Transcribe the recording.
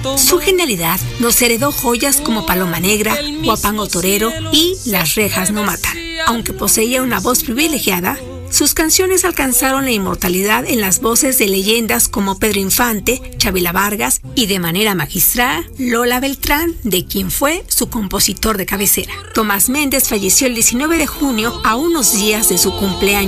Su genialidad nos heredó joyas como Paloma Negra, Guapango Torero y Las rejas no matan. Aunque poseía una voz privilegiada, sus canciones alcanzaron la inmortalidad en las voces de leyendas como Pedro Infante, Chavela Vargas y de manera magistral Lola Beltrán, de quien fue su compositor de cabecera. Tomás Méndez falleció el 19 de junio a unos días de su cumpleaños.